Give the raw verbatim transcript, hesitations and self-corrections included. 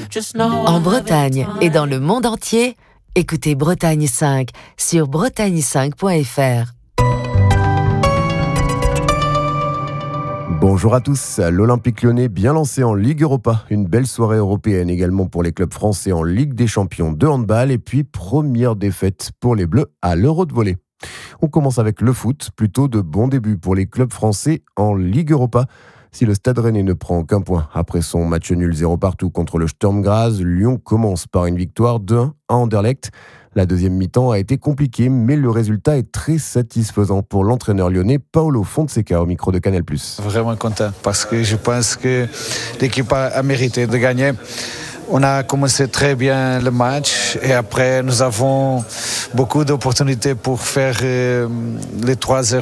En Bretagne et dans le monde entier, écoutez Bretagne cinq sur bretagne cinq point f r. Bonjour à tous, l'Olympique Lyonnais bien lancé en Ligue Europa. Une belle soirée européenne également pour les clubs français en Ligue des Champions de handball. Et puis première défaite pour les Bleus à l'Euro de volley. On commence avec le foot, plutôt de bons débuts pour les clubs français en Ligue Europa. Si le Stade Rennais ne prend aucun point après son match nul zéro partout contre le Sturm Graz, Lyon commence par une victoire deux un à Anderlecht. La deuxième mi-temps a été compliquée, mais le résultat est très satisfaisant pour l'entraîneur lyonnais Paolo Fonseca au micro de Canal plus. Vraiment content parce que je pense que l'équipe a, a mérité de gagner. On a commencé très bien le match et après nous avons beaucoup d'opportunités pour faire euh, les trois zéro.